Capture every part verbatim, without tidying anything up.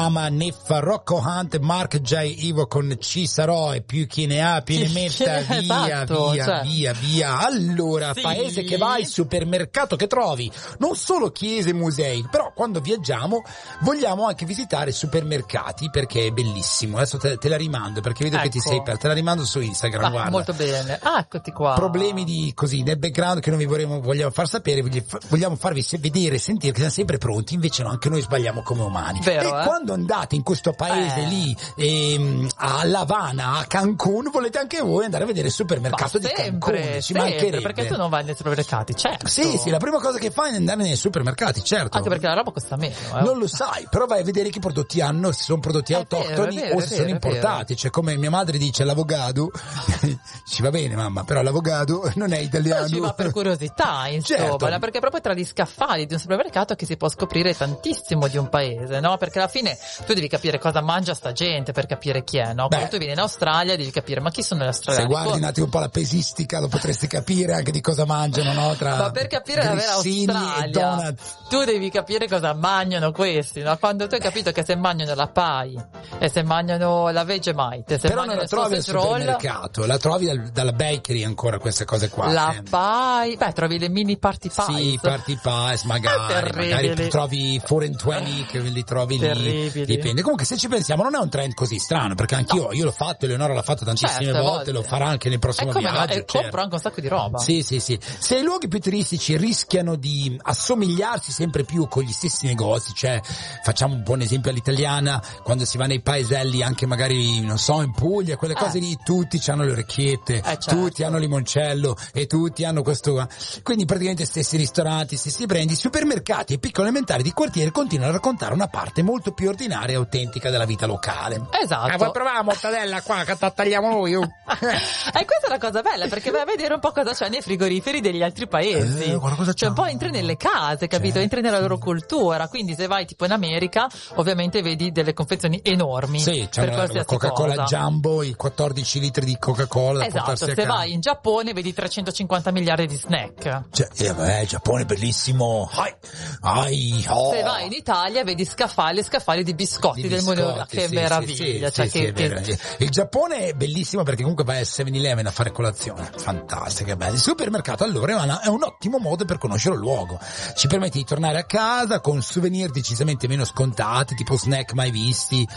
Rama, Neffa, Rocco Hunt, Mark J. Ivo con Ci sarò e più chi ne ha più ne metta, via, esatto, via, cioè. via, via. Allora, Sì. paese che vai, supermercato che trovi, non solo chiese e musei, però quando viaggiamo vogliamo anche visitare supermercati perché è bellissimo. Adesso te, te la rimando perché vedo Ecco. che ti sei per, te la rimando su Instagram, Ah, guarda. molto bene. Ah, eccoti qua. Problemi di così nel background che non vi vorremmo, vogliamo far sapere, vogli- vogliamo farvi se- vedere, sentire che siamo sempre pronti, invece no, anche noi sbagliamo come umani. Vero, e eh? quando andate in questo paese Eh. lì ehm, a La Habana, a Cancun, volete anche voi andare a vedere il supermercato Ma di sempre, Cancun, ci sempre, mancherebbe. perché tu non vai nei supermercati, certo. Sì, sì, la prima cosa che fai è andare nei supermercati, certo. Anche perché la roba costa meno, eh. Non lo sai, però vai a vedere che prodotti hanno, se sono prodotti È autoctoni vero, è vero, o è se vero, sono è importati, cioè come mia madre dice l'avogado, ci va bene mamma, però l'avogado non è italiano. Ci va per curiosità, insomma, Certo. no? Perché è proprio tra gli scaffali di un supermercato che si può scoprire tantissimo di un paese, no? Perché alla fine tu devi capire cosa mangia sta gente per capire chi è, no? Quando Beh. tu vieni in Australia devi capire ma chi sono gli Se australiani. guardi un attimo un po' la pesistica lo potresti capire anche di cosa mangiano, no? Tra Ma per capire la vera grissini e Australia donut. tu devi capire cosa mangiano questi, no? Quando tu hai capito che se mangiano la pie e se mangiano la Vegemite, se Però non mangiano la il trovi al sausage roll, supermercato, la trovi dal- dalla bakery ancora queste cose qua. la eh. pie, beh trovi le mini party pies. Sì, party pies, magari, Terribili. magari trovi quattro and venti che li trovi lì, Terribili. dipende. Comunque se ci pensiamo non è un trend così strano, perché anch'io io l'ho fatto, Eleonora l'ha fatto tantissime Certe volte, volte. lo farà anche nel prossimo E come no, viaggio. e certo. compro anche un sacco di roba. Sì, sì, sì. Se i luoghi più turistici rischiano di assomigliarsi sempre più con gli stessi negozi, cioè facciamo un buon esempio all'italiana, quando si va nei paeselli anche magari, non so, in Puglia, quelle Eh. cose lì, tutti hanno le orecchiette, certo. tutti hanno limoncello e tutti hanno questo, quindi praticamente stessi ristoranti, stessi brand, i supermercati e piccoli elementari di quartiere continuano a raccontare una parte molto più ordinaria e autentica della vita locale. Esatto. Eh, vuoi provare la mortadella qua che ta- tagliamo noi? oh? E questa è la cosa bella, perché vai a vedere un po' cosa c'è nei frigoriferi degli altri paesi. Eh, guarda cosa cioè un c'hanno. po' entri nelle case, capito? Certo. Entri nella loro cultura. Quindi se vai tipo in America, ovviamente vedi delle confezioni enormi. Sì, c'è per la, la qualsiasi Coca-Cola cosa. Jumbo, i quattordici litri di Coca-Cola da Esatto, portarsi a se casa. vai in Giappone vedi trecentocinquanta miliardi di snack. Cioè, eh, beh, il Giappone è bellissimo. Ai, ai, oh. Se vai in Italia vedi scaffali e scaffali di biscotti Di del biscotti, mondo. Che sì, meraviglia. sì, cioè sì, che, sì, è che- vero. Il Giappone è bellissimo perché comunque vai al seven eleven a fare colazione. Fantastica, bello. Il supermercato allora è, una- è un ottimo modo per conoscere il luogo. Ci permette di tornare a casa con souvenir decisamente meno scontati, tipo snack mai visti,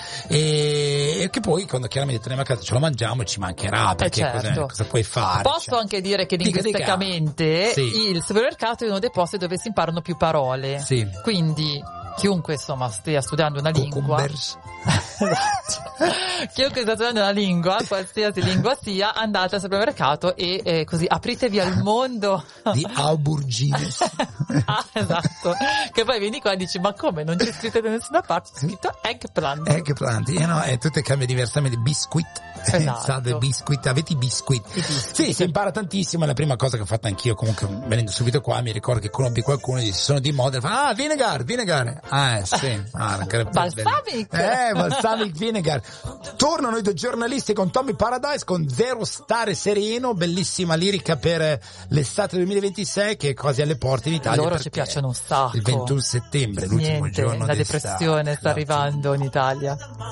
e, e che poi quando chiaramente torniamo a casa ce lo mangiamo e ci mancherà, perché certo. cosa, cosa puoi fare? Posso Cioè. anche dire che Dica, dica. linguisticamente Sì. il supermercato è uno dei posti dove si imparano più parole. Sì. Quindi chiunque insomma stia studiando una lingua, Cucumbers. chiunque stia studiando una lingua, qualsiasi lingua sia, andate al supermercato e eh, così apritevi al mondo. Di aubergines. Ah, esatto. Che poi vieni qua e dici ma come non c'è scritto da nessuna parte, c'è scritto eggplant. Eggplant, eh no, e tutte cambia diversamente. Biscuit, Esatto. salve biscuit, avete i biscuit. I biscuit. Sì, si impara tantissimo, è la prima cosa che ho fatto anch'io, comunque venendo subito qua mi ricordo che conobbi qualcuno e disse sono di moda, fa, ah vinegar, vinegar, ah eh, sì, ah, Balsamic. eh, balsamic vinegar. Torno noi due giornalisti con Tommy Paradise con Zero Stare Sereno, bellissima lirica per l'estate duemilaventisei che è quasi alle porte in Italia. Loro ci perché piacciono un sacco. il ventuno settembre, l'ultimo Niente, giorno la d'estate. depressione sta Esatto. arrivando in Italia.